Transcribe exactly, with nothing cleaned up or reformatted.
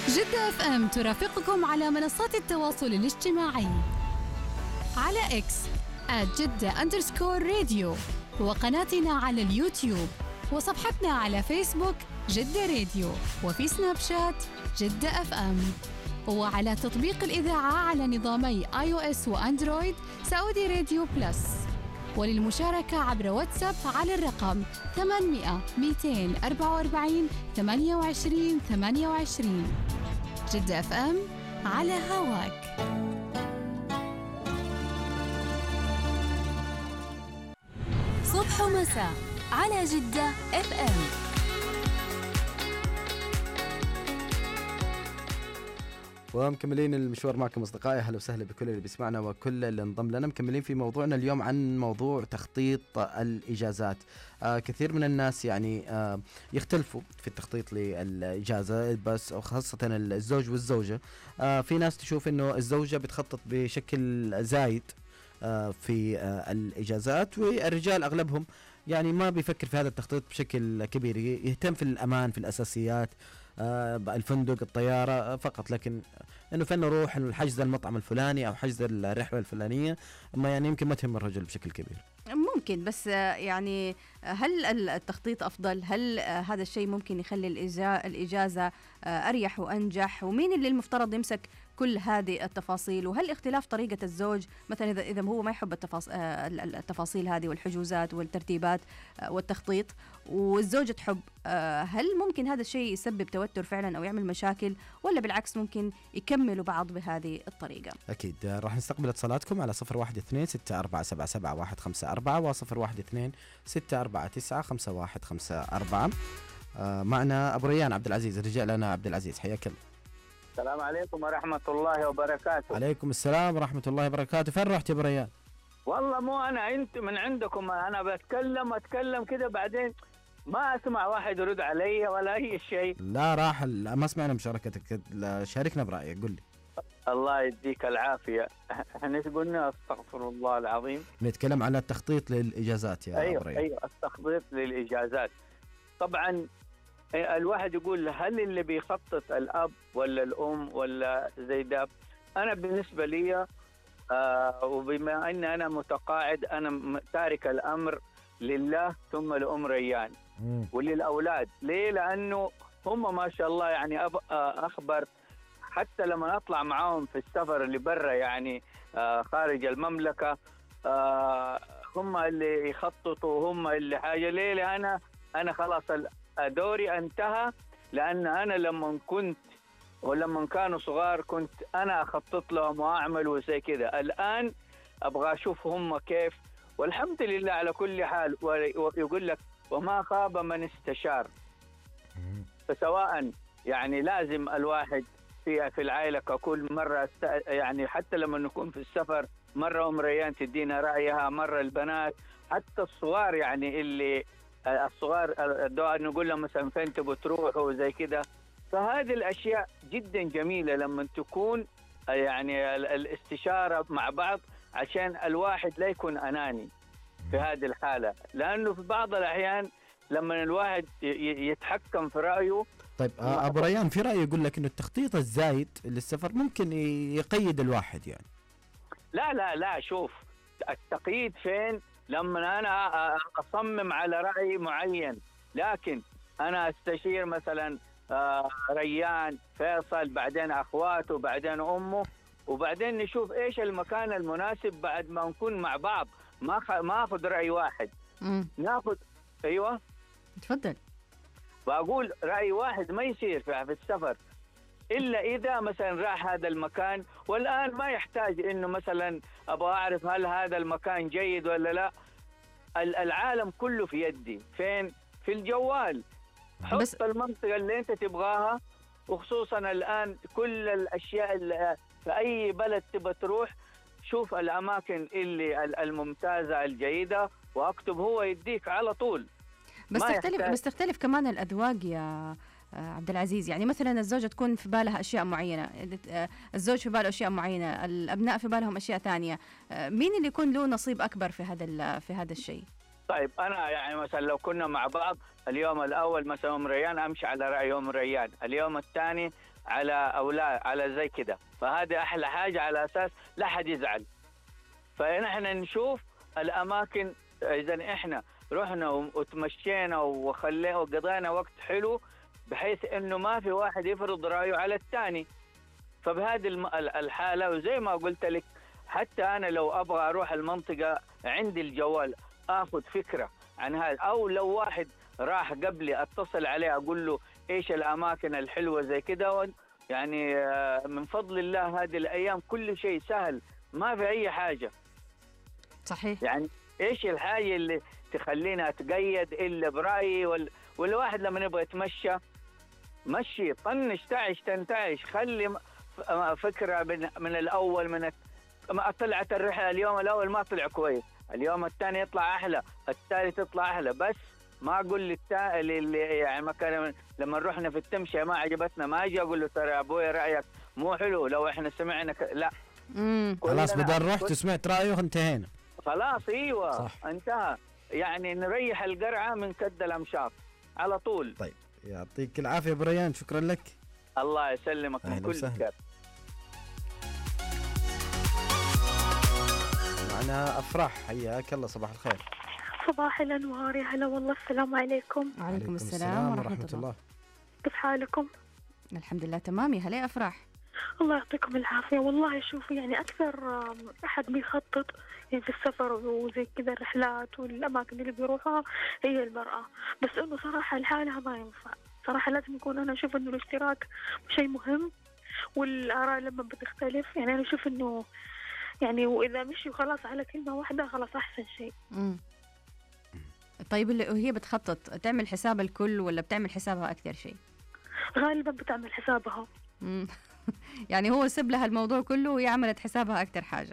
جدة اف ام ترافقكم على منصات التواصل الاجتماعي على اكس آت جدة أندرسكور راديو، وقناتنا على اليوتيوب، وصفحتنا على فيسبوك جدة راديو، وفي سناب شات جدة اف ام، وعلى تطبيق الإذاعة على نظامي آي أو إس وأندرويد سعودي راديو بلس. وللمشاركة عبر واتساب على الرقم ثمانمئة مئتين وأربعة وأربعين ثمانية وعشرين ثمانية وعشرين. جدة اف ام على هواك. صبح ومساء على جدة اف ام. ومكملين المشوار معكم أصدقائي، أهلا وسهلا بكل اللي بيسمعنا وكل اللي انضم لنا. مكملين في موضوعنا اليوم عن موضوع تخطيط الإجازات. آه كثير من الناس يعني آه يختلفوا في التخطيط للإجازة، بس خاصة الزوج والزوجة. آه في ناس تشوف إنه الزوجة بتخطط بشكل زايد آه في آه الإجازات، والرجال أغلبهم يعني ما بيفكر في هذا التخطيط بشكل كبير، يهتم في الأمان، في الأساسيات، آه الفندق، الطيارة فقط، لكن انه فين نروح، حجز المطعم الفلاني او حجز الرحلة الفلانية ما يعني يمكن ما تهم الرجل بشكل كبير. ممكن، بس يعني هل التخطيط أفضل؟ هل هذا الشيء ممكن يخلي الإجازة أريح وأنجح؟ ومين اللي المفترض يمسك كل هذه التفاصيل؟ وهل اختلاف طريقة الزوج مثلا إذا إذا هو ما يحب التفاصيل هذه والحجوزات والترتيبات والتخطيط، والزوجة تحب، هل ممكن هذا الشيء يسبب توتر فعلا أو يعمل مشاكل، ولا بالعكس ممكن يكملوا بعض بهذه الطريقة؟ أكيد راح نستقبل اتصالاتكم على صفر واحد اثنين ستة أربعة سبعة سبعة واحد خمسة أربعة وصفر واحد اثنين ستة أربعة تسعة خمسة واحد خمسة أربعة. آه معنا أبو ريان عبد العزيز، رجع لنا عبد العزيز، حياك الله. السلام عليكم ورحمة الله وبركاته. عليكم السلام ورحمة الله وبركاته. فين رحت يا أبو ريان؟ والله مو أنا، أنت من عندكم، أنا بتكلم أتكلم كده بعدين ما أسمع واحد يرد علي ولا أي شيء. لا راح ما سمعنا مشاركتك، شاركنا برأيك، قل لي. الله يديك العافية. احنا قلنا استغفر الله العظيم، نتكلم على التخطيط للإجازات يا أيوة أبو ريان. أيوة التخطيط للإجازات. طبعا الواحد يقول هل اللي بيخطط الأب ولا الأم ولا زي ده؟ أنا بالنسبة لي آه وبما أن أنا متقاعد، أنا تارك الأمر لله ثم لأم ريان م. وللأولاد. ليه؟ لأنه هم ما شاء الله يعني أب أخبر، حتى لما أطلع معاهم في السفر اللي برا يعني آه خارج المملكة، آه هم اللي يخططوا، هم اللي حاجة. ليه؟ لأن أنا خلاص دوري انتهى، لأن أنا لما كنت ولما كانوا صغار كنت أنا أخطط لهم وأعمل وزي كده. الآن أبغى أشوف هم كيف، والحمد لله على كل حال. ويقول لك وما خاب من استشار. فسواء يعني لازم الواحد في في العائلة ككل مرة يعني، حتى لما نكون في السفر مرة أم ريان تدينا رأيها، مرة البنات، حتى الصغار يعني اللي الصغار نقول لهم مثلا فين تبوا تروحوا وزي كده. فهذه الأشياء جدا جميلة لما تكون يعني الاستشارة مع بعض، عشان الواحد لا يكون أناني في هذه الحالة، لأنه في بعض الأحيان لما الواحد يتحكم في رأيه. طيب أبو ريان، في رأي يقول لك إنه التخطيط الزايد للسفر ممكن يقيد الواحد يعني. لا لا لا، شوف التقييد فين؟ لما أنا أصمم على رأي معين، لكن أنا أستشير مثلا ريان، فيصل، بعدين أخواته، بعدين أمه، وبعدين نشوف إيش المكان المناسب بعد ما نكون مع بعض. ما خ... ما أخذ رأي واحد. مم. ناخذ أيوة تفضل. وأقول رأي واحد ما يصير في السفر إلا إذا مثلا راح هذا المكان، والآن ما يحتاج إنه مثلا أبغى أعرف هل هذا المكان جيد ولا لا. العالم كله في يدي، فين؟ في الجوال. حط بس المنطقة اللي أنت تبغاها، وخصوصا الآن كل الأشياء اللي في أي بلد تبى تروح، شوف الأماكن اللي الممتازة الجيدة واكتب، هو يديك على طول. بس تختلف بس تختلف كمان الأذواق يا عبد العزيز. يعني مثلا الزوجة تكون في بالها أشياء معينة، الزوج في باله أشياء معينة، الأبناء في بالهم أشياء ثانية. مين اللي يكون له نصيب أكبر في هذا في هذا الشيء؟ طيب أنا يعني مثلا لو كنا مع بعض اليوم الأول مثلا أم ريان أمشي على رأي أم ريان، اليوم الثاني على أولاد على زي كده. فهذه أحلى حاجة، على أساس لا حد يزعل. فنحن نشوف الأماكن، إذا إحنا رحنا وتمشينا وخلينا وقضينا وقت حلو، بحيث إنه ما في واحد يفرض رأيه على الثاني. فبهذه الحالة، وزي ما قلت لك، حتى أنا لو أبغى أروح المنطقة عندي الجوال أخذ فكرة عن هذا، أو لو واحد راح قبلي أتصل عليه أقول له إيش الأماكن الحلوة زي كده. يعني من فضل الله هذه الأيام كل شيء سهل، ما في أي حاجة. صحيح. يعني إيش الحاجة اللي تخلينا أتقيد إلا برأيي؟ وال... والواحد لما يبغى يتمشى مشي، طنش تعش تنتعش، خلي فكرة من, من الأول. من ما طلعت الرحلة اليوم الأول ما طلع كويس، اليوم الثاني يطلع أحلى، الثالث يطلع أحلى. بس ما أقول للتا... اللي يعني ما كان لما رحنا في التمشية ما عجبتنا ما أجي أقول له ترى يا أبوي رأيك مو حلو لو إحنا سمعنا ك... لا. خلاص بدل رحت وسمعت رأيه انتهينا. خلاص ايوه صح. انتهى. يعني نريح القرعه من كد الامشاط على طول. طيب يعطيك العافيه بريان، شكرا لك. الله يسلمك من كل خير. معنا افراح، حياك الله، صباح الخير. صباح الانوار، يا هلا والله، السلام عليكم. وعليكم السلام ورحمه الله. الله. كيف حالكم؟ الحمد لله تمام. يا هلا افراح. الله يعطيكم العافية. والله شوفي، يعني أكثر أحد بيخطط يعني في السفر وزي كذا الرحلات والأماكن اللي بيروحها هي المرأة، بس إنه صراحة لحالها ما ينفع. صراحة لازم يكون، أنا أشوف إنه الاشتراك شيء مهم، والآراء لما بتختلف يعني أنا أشوف إنه يعني وإذا مشي خلاص على كلمة واحدة خلاص أحسن شيء. مم. طيب اللي هي بتخطط تعمل حساب الكل ولا بتعمل حسابها أكثر شيء؟ غالبا بتعمل حسابها. يعني هو سب لها الموضوع كله وهي عملت حسابها أكتر حاجة.